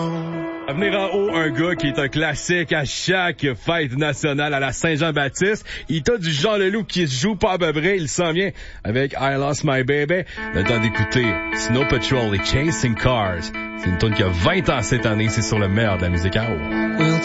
À venir en haut, un gars qui est un classique à chaque fête nationale à la Saint-Jean-Baptiste. Il t'a du Jean Leloup qui se joue pas à peu près. Il s'en vient avec I Lost My Baby. Le temps d'écouter Snow Patrol et Chasing Cars. C'est une tune qui a 20 ans cette année. C'est sur le meilleur de la musique à haut.